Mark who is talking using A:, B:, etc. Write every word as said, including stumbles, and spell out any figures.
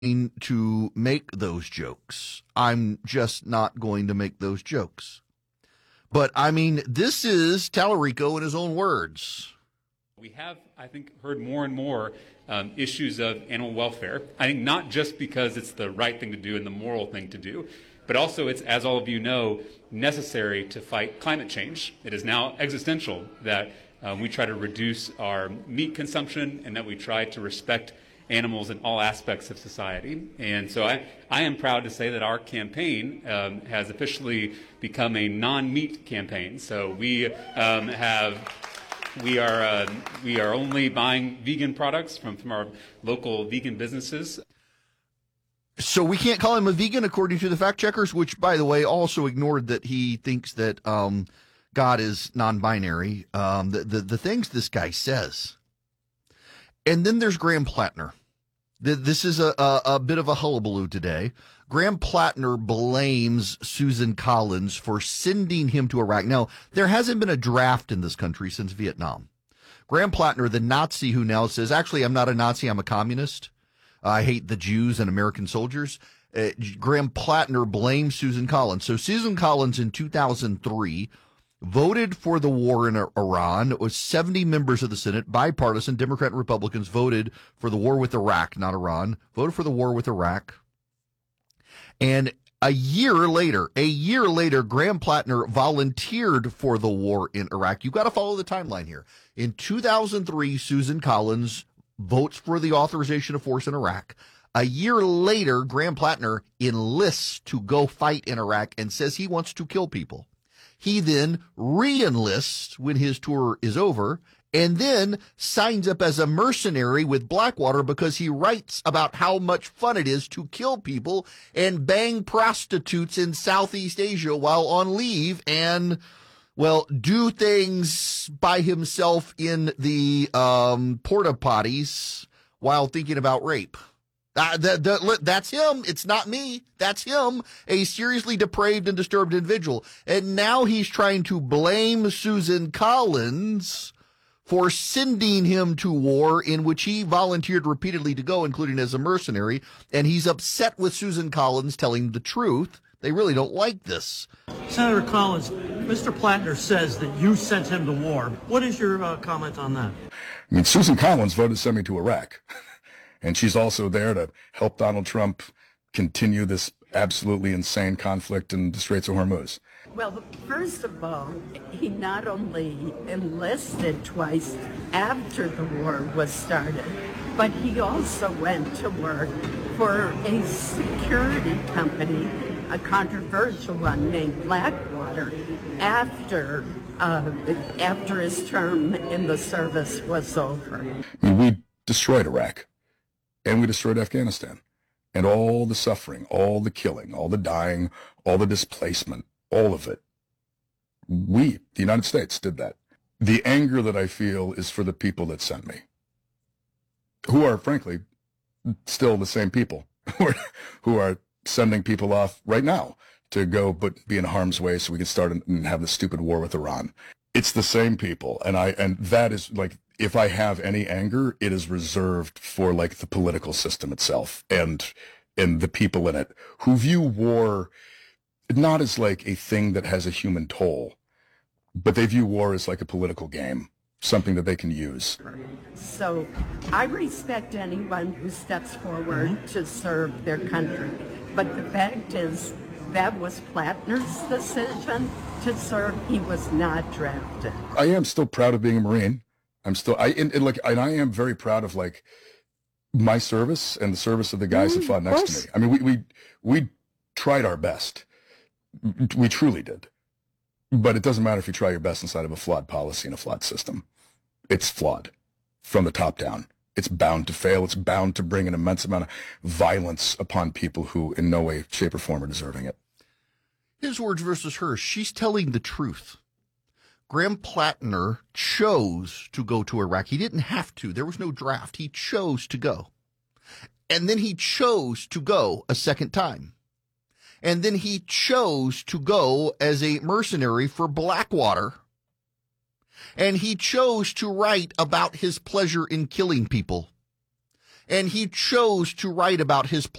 A: to make those jokes. I'm just not going to make those jokes. But, I mean, this is Tallarico in his own words.
B: We have, I think, heard more and more um, issues of animal welfare. I think not just because it's the right thing to do and the moral thing to do, but also it's, as all of you know, necessary to fight climate change. It is now existential that um, we try to reduce our meat consumption and that we try to respect animals in all aspects of society. And so I, I am proud to say that our campaign um, has officially become a non-meat campaign. So we um, have... We are uh, we are only buying vegan products from, from our local vegan businesses.
A: So we can't call him a vegan, according to the fact checkers, which, by the way, also ignored that he thinks that um, God is non-binary. Um, the, the the things this guy says. And then there's Graham Plattner. This is a, a, a bit of a hullabaloo today. Graham Plattner blames Susan Collins for sending him to Iraq. Now, there hasn't been a draft in this country since Vietnam. Graham Plattner, the Nazi who now says, actually, I'm not a Nazi, I'm a communist. I hate the Jews and American soldiers. Uh, Graham Plattner blames Susan Collins. So Susan Collins in two thousand three voted for the war in Iran. It was seventy members of the Senate, bipartisan, Democrat and Republicans voted for the war with Iraq, not Iran, voted for the war with Iraq. And a year later, a year later, Graham Plattner volunteered for the war in Iraq. You've got to follow the timeline here. In two thousand three, Susan Collins votes for the authorization of force in Iraq. A year later, Graham Plattner enlists to go fight in Iraq and says he wants to kill people. He then re-enlists when his tour is over and then signs up as a mercenary with Blackwater because he writes about how much fun it is to kill people and bang prostitutes in Southeast Asia while on leave and, well, do things by himself in the um, porta potties while thinking about rape. Uh, that, that, that's him. It's not me. That's him, a seriously depraved and disturbed individual. And now he's trying to blame Susan Collins for sending him to war in which he volunteered repeatedly to go, including as a mercenary. And he's upset with Susan Collins telling the truth. They really don't like this.
C: Senator Collins, Mister Plattner says that you sent him to war. What is your uh, comment on that?
D: I mean, Susan Collins voted to send me to Iraq. And she's also there to help Donald Trump continue this absolutely insane conflict in the Straits of Hormuz.
E: Well, first of all, he not only enlisted twice after the war was started, but he also went to work for a security company, a controversial one named Blackwater, after uh, after his term in the service was over.
D: I mean, we destroyed Iraq. And we destroyed Afghanistan. And all the suffering, all the killing, all the dying, all the displacement, all of it. We, the United States, did that. The anger that I feel is for the people that sent me, who are, frankly, still the same people, who are sending people off right now to go but be in harm's way so we can start and have this stupid war with Iran. It's the same people. And I and that is like, if I have any anger, it is reserved for like the political system itself and and the people in it who view war not as like a thing that has a human toll, but they view war as like a political game, something that they can use.
E: So I respect anyone who steps forward mm-hmm. to serve their country. But the fact is, that was Plattner's decision to serve. He was not drafted.
D: I am still proud of being a Marine. I'm still, I, and, and like, and I am very proud of like my service and the service of the guys mm, that fought next to me. I mean, we, we, we tried our best. We truly did. But it doesn't matter if you try your best inside of a flawed policy and a flawed system. It's flawed from the top down. It's bound to fail. It's bound to bring an immense amount of violence upon people who in no way, shape, or form are deserving it.
A: His words versus hers. She's telling the truth. Graham Plattner chose to go to Iraq. He didn't have to. There was no draft. He chose to go. And then he chose to go a second time. And then he chose to go as a mercenary for Blackwater. And he chose to write about his pleasure in killing people. and he chose to write about his